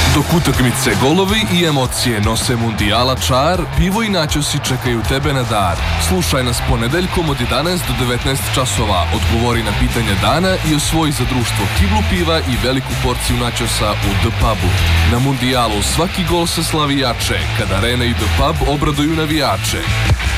Dok utakmice, golovi i emocije nose mundijala čar, pivo i načosi čekaju tebe na dar. Slušaj nas ponedeljkom od 11 do 19 časova, odgovori na pitanja dana i osvoji za društvo kiblu piva i veliku porciju načosa u The Pubu. Na mundijalu svaki gol se slavi jače, kada Arena i The Pub obraduju navijače.